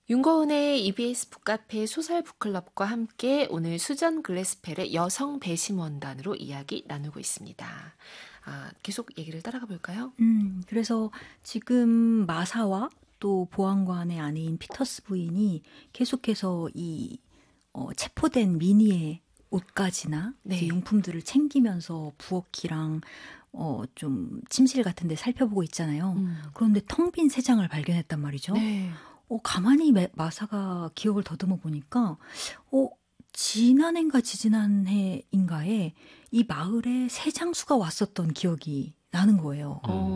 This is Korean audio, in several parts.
윤거은의 EBS 북카페 소설 북클럽과 함께 오늘 수전 글래스펠의 여성 배심원단으로 이야기 나누고 있습니다. 계속 얘기를 따라가 볼까요? 그래서 지금 마사와 또 보안관의 아내인 피터스 부인이 계속해서 이 체포된 미니의 옷가지나 네. 이제 용품들을 챙기면서 부엌이랑 좀 침실 같은 데 살펴보고 있잖아요. 그런데 텅 빈 세 장을 발견했단 말이죠. 네. 가만히 마사가 기억을 더듬어 보니까 지난해인가 지지난해인가에 이 마을에 새 장수가 왔었던 기억이 나는 거예요.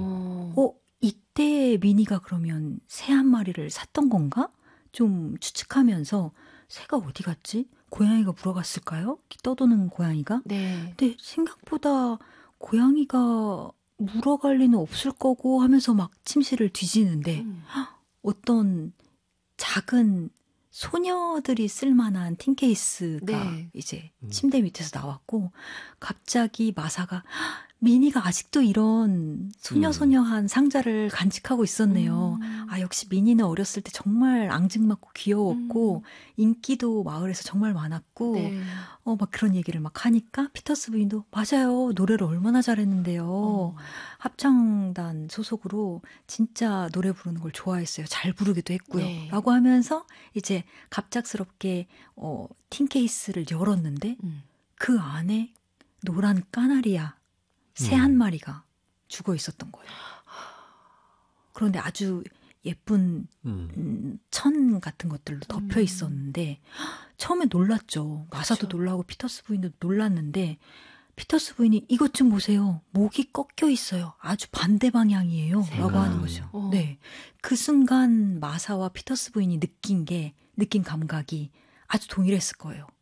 이때 미니가 그러면 새 한 마리를 샀던 건가? 좀 추측하면서 새가 어디 갔지? 고양이가 물어갔을까요? 떠도는 고양이가? 네. 근데 생각보다 고양이가 물어갈 리는 없을 거고 하면서 막 침실을 뒤지는데 어떤 작은 소녀들이 쓸만한 틴케이스가 네. 이제 침대 밑에서 나왔고 갑자기 마사가 미니가 아직도 이런 소녀소녀한 상자를 간직하고 있었네요. 역시 미니는 어렸을 때 정말 앙증맞고 귀여웠고 인기도 마을에서 정말 많았고 네. 막 그런 얘기를 막 하니까 피터스 부인도 맞아요. 노래를 얼마나 잘했는데요. 합창단 소속으로 진짜 노래 부르는 걸 좋아했어요. 잘 부르기도 했고요. 네. 라고 하면서 이제 갑작스럽게 틴케이스를 열었는데 그 안에 노란 까나리아 새 한 마리가 죽어 있었던 거예요. 그런데 아주 예쁜 천 같은 것들로 덮여 있었는데 처음에 놀랐죠. 마사도 놀라고 피터스 부인도 놀랐는데 피터스 부인이 이것 좀 보세요. 목이 꺾여 있어요. 아주 반대 방향이에요. 라고 하는 거죠. 네. 그 순간 마사와 피터스 부인이 느낀 감각이 아주 동일했을 거예요.